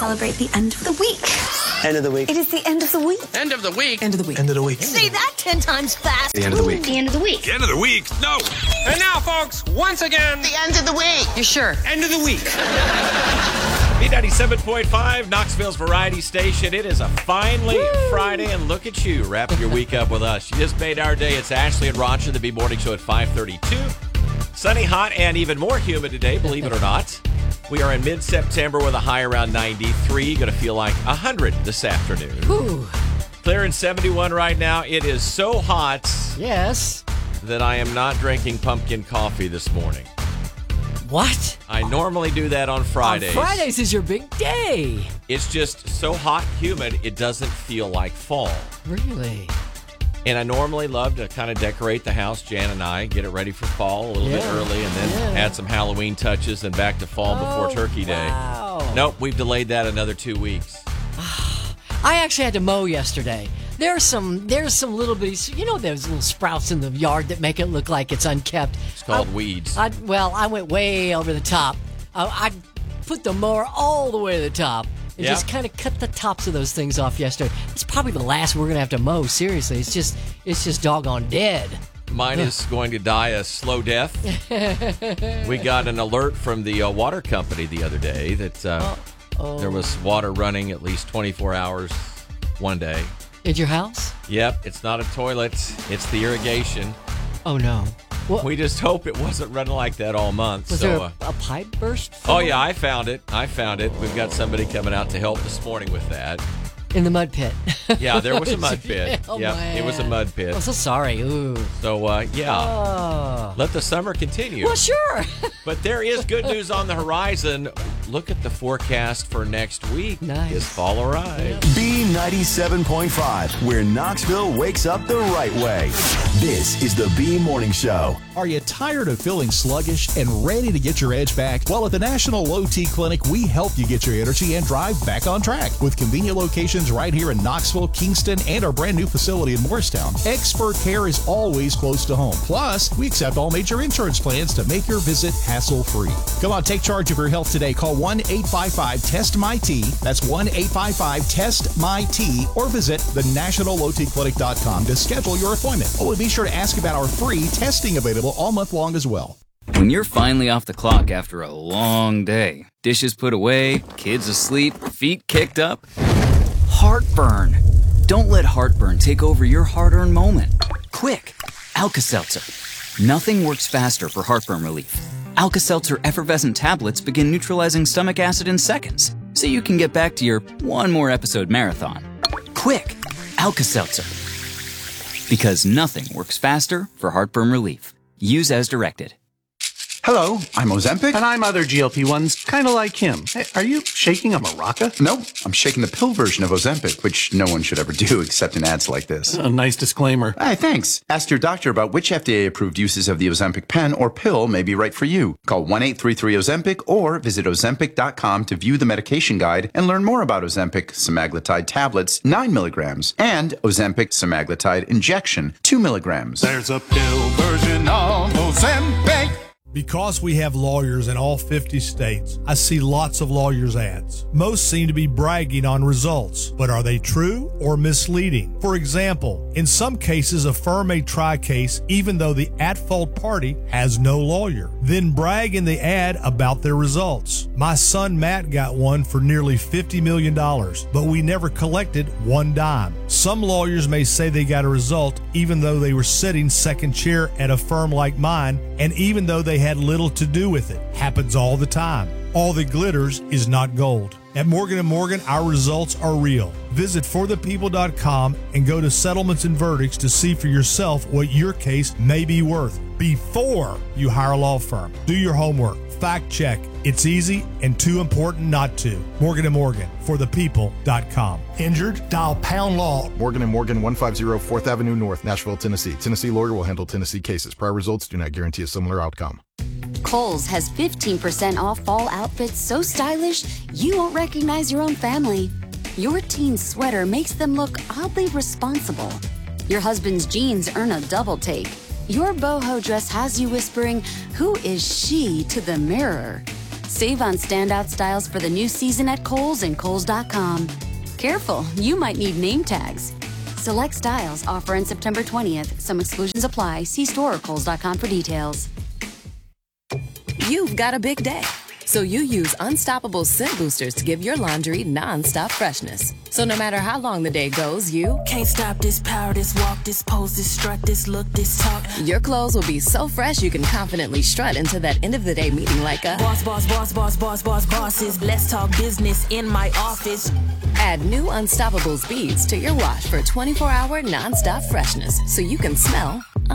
celebrate the end of the week. End of the week. It is the end of the week. End of the week. End of the week. End of the week. Say that 10 times fast. The end of the week. The end of the week. The end of the week. No. And now, folks, once again, The end of the week. you sure? End of the week. B97.5, Knoxville's variety station. It is a finally Friday, and look at you wrapping your week up with us. You just made our day. It's Ashley and Roger, the B Morning Show at 5:32. Sunny, hot, and even more humid today, believe it or not. We are in mid-September with a high around 93. Going to feel like 100 this afternoon. Ooh. Clear in 71 right now. It is so hot Yes. that I am not drinking pumpkin coffee this morning. What? I normally do that on Fridays. On Fridays is your big day. It's just so hot, humid, it doesn't feel like fall. Really? And I normally love to kind of decorate the house, Jan and I, get it ready for fall a little bit early, and then add some Halloween touches and back to fall before Turkey Day. Wow. Nope, we've delayed that another 2 weeks. I actually had to mow yesterday. There's some little bitty, those little sprouts in the yard that make it look like it's unkept. It's called weeds. I went way over the top. I put the mower all the way to the top. And just kind of cut the tops of those things off yesterday. It's probably the last we're going to have to mow, seriously. It's just doggone dead. Mine is going to die a slow death. We got an alert from the water company the other day that there was water running at least 24 hours one day. At your house? Yep, it's not a toilet. It's the irrigation. Oh, no. What? We just hope it wasn't running like that all month. Was there a pipe burst? Oh, yeah, I found it. We've got somebody coming out to help this morning with that. In the mud pit. Yeah, there was a mud pit. Man. It was a mud pit. I'm so sorry. Ooh. So, let the summer continue. Well, sure. But there is good news on the horizon. Look at the forecast for next week. Nice. As fall arrives. B97.5, where Knoxville wakes up the right way. This is the B Morning Show. Are you tired of feeling sluggish and ready to get your edge back? Well, at the National Low T Clinic, we help you get your energy and drive back on track. With convenient locations right here in Knoxville, Kingston, and our brand new facility in Morristown, expert care is always close to home. Plus, we accept all major insurance plans to make your visit hassle-free. Come on, take charge of your health today. Call 1-855-TEST-MY-T. That's 1-855-TEST-MY-T. Or visit thenationallowtclinic.com to schedule your appointment. Oh, and be sure to ask about our free testing available all month long as well. When you're finally off the clock after a long day, dishes put away, kids asleep, feet kicked up, heartburn. Don't let heartburn take over your hard-earned moment. Quick, Alka-Seltzer. Nothing works faster for heartburn relief. Alka-Seltzer effervescent tablets begin neutralizing stomach acid in seconds, so you can get back to your one more episode marathon. Quick, Alka-Seltzer. Because nothing works faster for heartburn relief. Use as directed. Hello, I'm Ozempic. And I'm other GLP-1s, kind of like him. Hey, are you shaking a maraca? Nope, I'm shaking the pill version of Ozempic, which no one should ever do except in ads like this. A nice disclaimer. Hey, thanks. Ask your doctor about which FDA-approved uses of the Ozempic pen or pill may be right for you. Call 1-833-OZEMPIC or visit Ozempic.com to view the medication guide and learn more about Ozempic semaglutide tablets, 9 milligrams, and Ozempic semaglutide injection, 2 milligrams. There's a pill version of Ozempic. Because we have lawyers in all 50 states, I see lots of lawyers' ads. Most seem to be bragging on results, but are they true or misleading? For example, in some cases, a firm may try a case even though the at-fault party has no lawyer, then brag in the ad about their results. My son Matt got one for nearly $50 million, but we never collected one dime. Some lawyers may say they got a result even though they were sitting second chair at a firm like mine, and even though they had little to do with it. Happens all the time. All that glitters is not gold. At Morgan & Morgan, our results are real. Visit forthepeople.com and go to settlements and verdicts to see for yourself what your case may be worth before you hire a law firm. Do your homework. Fact check. It's easy and too important not to. Morgan & Morgan, forthepeople.com. Injured? Dial pound law. Morgan & Morgan, 150 4th Avenue North, Nashville, Tennessee. Tennessee lawyer will handle Tennessee cases. Prior results do not guarantee a similar outcome. Kohl's has 15% off fall outfits so stylish you won't recognize your own family. Your teen's sweater makes them look oddly responsible. Your husband's jeans earn a double take. Your boho dress has you whispering, "Who is she?" to the mirror. Save on standout styles for the new season at Kohl's and Kohl's.com. Careful, you might need name tags. Select styles offer on September 20th. Some exclusions apply. See store or Kohl's.com for details. You've got a big day, so you use Unstoppable scent boosters to give your laundry non-stop freshness. So no matter how long the day goes, you can't stop this power, this walk, this pose, this strut, this look, this talk. Your clothes will be so fresh you can confidently strut into that end of the day meeting like a boss, boss, boss, boss, boss, boss, bosses. Let's talk business in my office. Add new Unstoppables beads to your wash for 24-hour non-stop freshness so you can smell